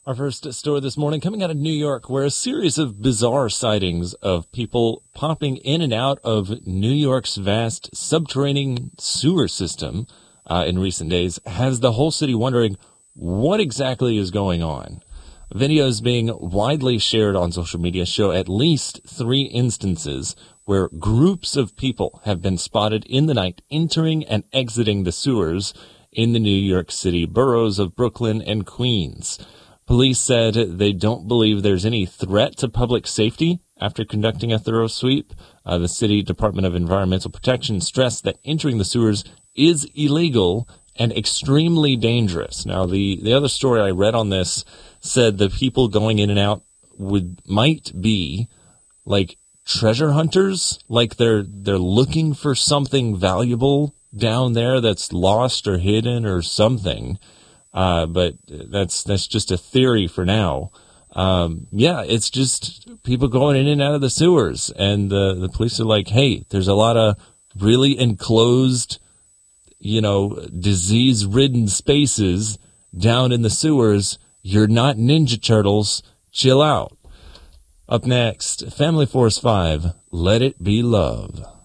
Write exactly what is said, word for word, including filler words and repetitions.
Our first story this morning coming out of New York, where a series of bizarre sightings of people popping in and out of New York's vast subterranean sewer system uh, in recent days has the whole city wondering what exactly is going on. Videos being widely shared on social media show at least three instances where groups of people have been spotted in the night entering and exiting the sewers in the New York City boroughs of Brooklyn and Queens. Police said they don't believe there's any threat to public safety after conducting a thorough sweep. Uh, the City Department of Environmental Protection stressed that entering the sewers is illegal and extremely dangerous. Now, the, the other story I read on this said the people going in and out would might be like treasure hunters, like they're they're looking for something valuable down there that's lost or hidden or something. Uh, but that's, that's just a theory for now. Um, yeah, it's just people going in and out of the sewers, and the, the police are like, hey, there's a lot of really enclosed, you know, disease ridden spaces down in the sewers. You're not Ninja Turtles. Chill out. Up next, Family Force five, Let It Be Love.